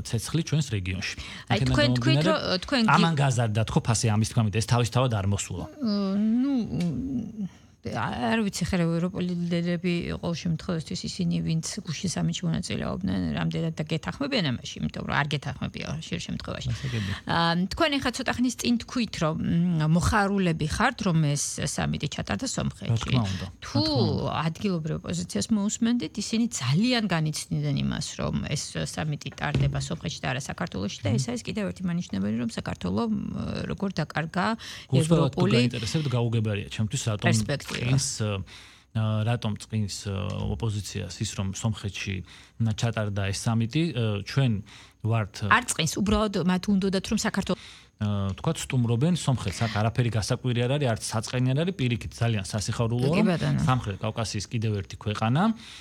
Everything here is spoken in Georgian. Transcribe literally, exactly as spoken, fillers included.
ცეცხლი ჩვენს რეგიონში. აი თქვენ თქვით რომ თქვენ ამან გაზარდა თქო ფასი ამის თქმით ეს თავისთავად არ მოსულა. ნუ არ ვიცი ხე ევროპული ლიდერები ყოველ შემთხვევაში ისინი ვინც გუშინ სამიტში მონაწილეობდნენ რამდენად და გეთანხმებიან ამაში იმიტომ რომ არ გეთანხმებია ხშირ შემთხვევაში თქვენ ახლა ცოტა ხნის წინ თქვით რომ მოხარულები ხართ რომ ეს სამიტი ჩატარდა სომხეთში თუ ადგილობრივ პოზიციას მოусმენდით ისინი ძალიან განიცდიდნენ იმას რომ ეს სამიტი ტარდება სომხეთში და არა საქართველოში და ეს არის კიდევ ერთი მანიშნებელი რომ საქართველო როგორ დაკარგა ევროპული გაინტერესებდა გაუგებარია ჩემთვის რატომ წინს რატომ წინს ოპოზიციას ის რომ სომხეთში ჩატარდა ეს სამიტი ჩვენ ვართ არ წინს უბრალოდ მათ უნდათ რომ საქართველოს თქვათ სტუმრობენ სომხეთს აქ არაფერი გასაკვირი არ არის არც საწყენი არ არის პირიქით ძალიან სასიხარულოა სამხრეთ კავკასიის კიდევ ერთი ქვეყანა